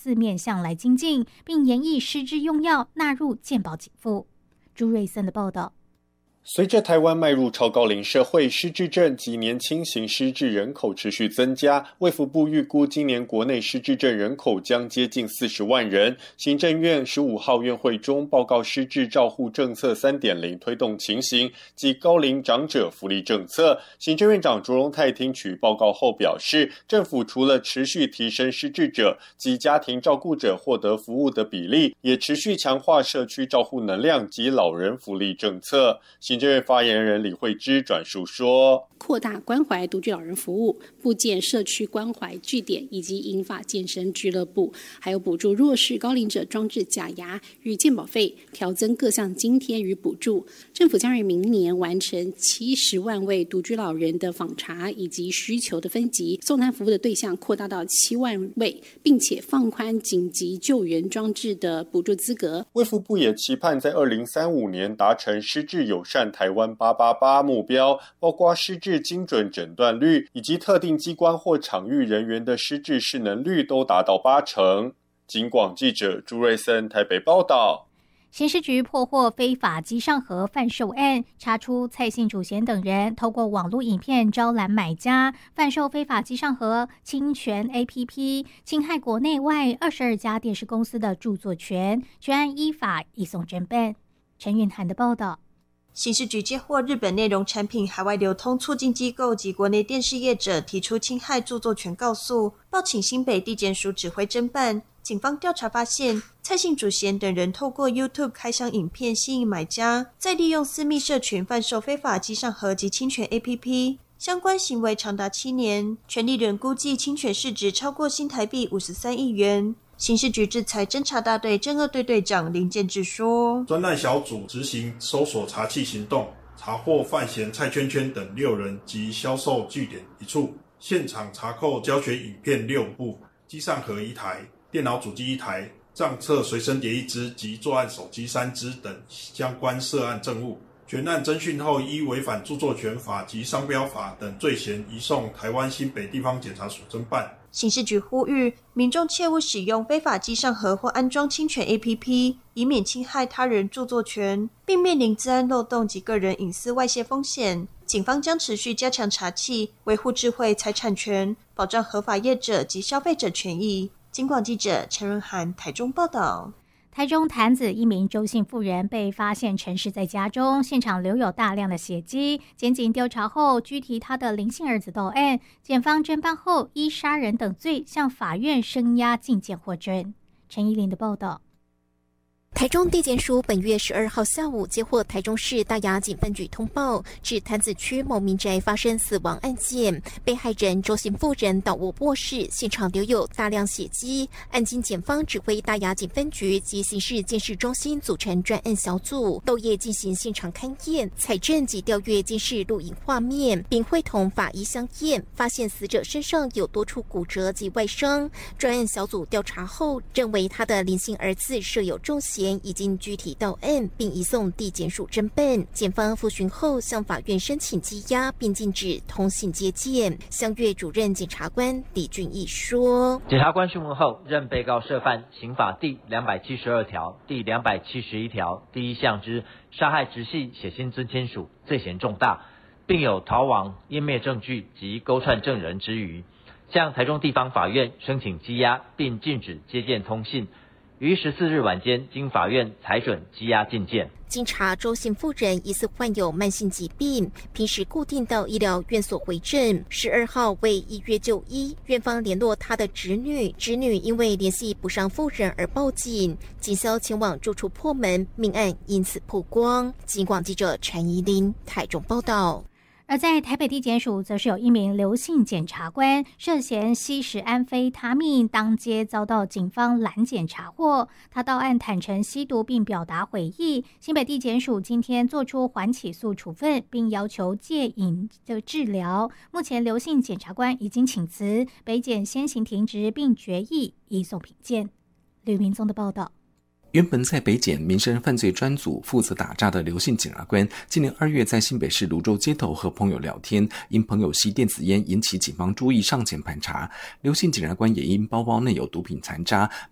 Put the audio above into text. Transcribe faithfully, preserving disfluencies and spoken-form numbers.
四面向来精进，并研议失智用药纳入健保给付。朱瑞森的报道。 随着台湾迈入超高龄社会，失智症及年轻型失智人口持续增加，卫福部预估今年国内失智症人口将接近四十万人。行政院十五号院会中报告失智照护政策 三点零 推动情形及高龄长者福利政策。行政院长卓荣泰听取报告后表示，政府除了持续提升失智者及家庭照顾者获得服务的比例，也持续强化社区照护能量及老人福利政策。行政院发言人李惠芝转述说， 扩大关怀独居老人服务，布建社区关怀据点以及银发健身俱乐部，还有补助弱势高龄者装置假牙与健保费，调增各项津贴与补助。政府将于明年完成七十万位独居老人的访查以及需求的分级，送餐服务的对象扩大到七万位，并且放宽紧急救援装置的补助资格。 卫福部也期盼在二零三五年达成失智友善台湾八八八目标，包括失智精准诊断率以及特定机关或场域人员的失智识能率都达到八成。警广记者朱瑞森台北报道。 刑事局破获非法机上盒贩售案，查出蔡姓主嫌等人透过网络影片招揽买家，贩售非法机上盒侵权 A P P， 侵害国内外二十二家电视公司的著作权，全案依法移送侦办。陈韵涵的报道。 刑事局接获日本内容产品海外流通促进机构及国内电视业者提出侵害著作权告诉，报请新北地检署指挥侦办。警方调查发现，蔡姓主嫌等人透过 YouTube 开箱影片吸引买家，再利用私密社群贩售非法机上盒及侵权 A P P， 相关行为长达七年，权利人估计侵权市值超过新台币五十三亿元。刑事局制裁侦查大队侦二队队长林建志说， 专案小组执行搜索查缉行动，查获范闲、蔡圈圈等六人及销售据点一处，现场查扣教学影片六部，机上盒一台，电脑主机一台，账册随身碟一支及作案手机三支等相关涉案证物。全案侦讯后，依违反著作权法及商标法等罪嫌，移送台湾新北地方检察署侦办。 刑事局呼吁民众切勿使用非法机上盒或安装侵权 A P P， 以免侵害他人著作权，并面临资安漏洞及个人隐私外泄风险。警方将持续加强查缉，维护智慧财产权，保障合法业者及消费者权益。警广记者陈润涵台中报道。 台中潭子一名周姓妇人被发现陈尸在家中，现场留有大量的血迹。检警调查后拘提他的林姓儿子到案，检方侦办后依杀人等罪向法院声押禁见获准。陈怡琳的报道。 台中地检署本月十二号下午接获台中市大雅警分局通报，指潭子区某民宅发生死亡案件，被害人周姓妇人倒卧卧室，现场留有大量血迹。案经检方指挥大雅警分局及刑事监视中心组成专案小组，漏夜进行现场勘验、采证及调阅监视录影画面，并会同法医相验，发现死者身上有多处骨折及外伤。专案小组调查后认为他的林姓儿子设有重嫌，已经具体到案，并移送地检署侦办。检方复讯后向法院申请羁押，并禁止通信接见。襄岳主任检察官李俊义说， 检察官讯问后认被告涉犯刑法第两百七十二条、第两百七十一条第一项之杀害直系血亲尊亲属，罪嫌重大，并有逃亡、湮灭证据及勾串证人之余，向台中地方法院申请羁押，并禁止接见通信。于十四日晚间，经法院裁准羁押禁见。 经查，周姓妇人疑似患有慢性疾病，平时固定到医疗院所回诊。十二号为依约就医，院方联络他的侄女，侄女因为联系不上妇人而报警，警消前往住处破门，命案因此曝光。警广记者陈怡琳台中报道。 而在台北地检署，则是有一名刘姓检察官涉嫌吸食安非他命，当街遭到警方拦检查获。他到案坦承吸毒，并表达悔意。新北地检署今天作出缓起诉处分，并要求戒瘾的治疗。目前刘姓检察官已经请辞，北检先行停职，并决议移送评鉴。吕明宗的报道。 原本在北检民生犯罪专组负责打诈的刘姓检察官，今年二月在新北市芦洲街头和朋友聊天，因朋友吸电子烟引起警方注意，上前盘查。刘姓检察官也因包包内有毒品残渣，